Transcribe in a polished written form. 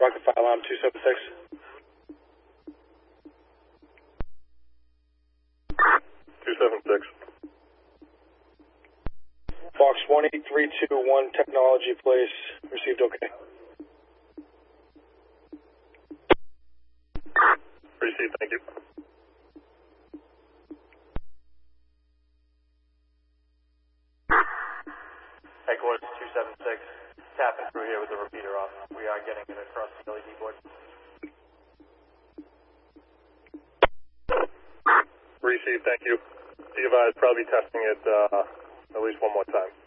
Rocket Fire Alarm 276. 276. Fox 18321 Technology Place. Received okay. Received, thank you. Headquarters 276. Tapping through here with the repeater off. We are getting it across the LED board. Received, thank you. Be advised, probably testing it at least one more time.